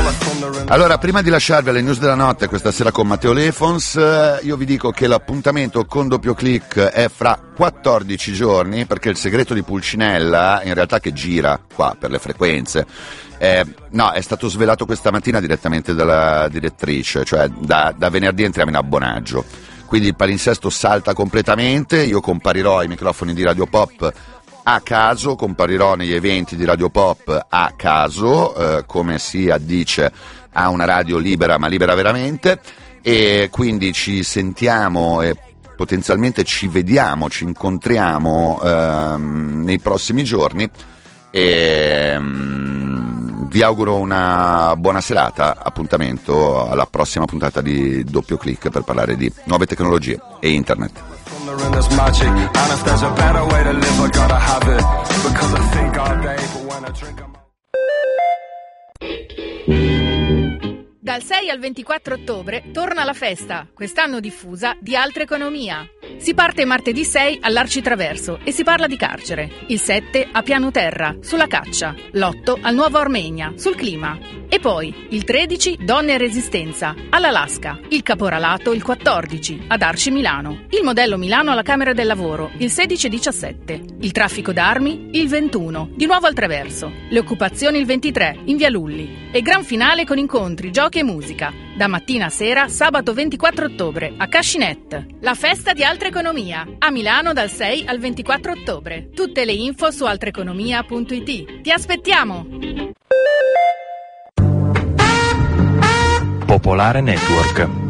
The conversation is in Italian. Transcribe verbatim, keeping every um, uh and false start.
Allora, prima di lasciarvi alle news della notte questa sera con Matteo Lefons, io vi dico che l'appuntamento con Doppio Click è fra quattordici giorni, perché il segreto di Pulcinella, in realtà che gira qua per le frequenze, eh, no, è stato svelato questa mattina direttamente dalla direttrice, cioè da, da venerdì entriamo in abbonaggio, quindi il palinsesto salta completamente, io comparirò ai microfoni di Radio Pop a caso, comparirò negli eventi di Radio Pop a caso, eh, come si addice a una radio libera, ma libera veramente, e quindi ci sentiamo e potenzialmente ci vediamo, ci incontriamo ehm, nei prossimi giorni e um, vi auguro una buona serata, appuntamento alla prossima puntata di Doppio Click per parlare di nuove tecnologie e internet. Dal sei al ventiquattro ottobre torna la festa, quest'anno diffusa, di Altra Economia. Si parte martedì sei all'Arcitraverso e si parla di carcere. Il sette a Piano Terra, sulla caccia. L'otto al Nuovo Armenia, sul clima. E poi, il tredici, Donne e Resistenza, all'Alaska. Il Caporalato il quattordici, ad Arci Milano. Il modello Milano alla Camera del Lavoro, il sedici e diciassette. Il traffico d'armi, il ventuno, di nuovo al Traverso. Le occupazioni il ventitré, in via Lulli. E gran finale con incontri, giochi e musica. Da mattina a sera, sabato ventiquattro ottobre, a Cascinette. La festa di Altra Economia, a Milano dal sei al ventiquattro ottobre. Tutte le info su altreconomia punto it. Ti aspettiamo! Popolare Network.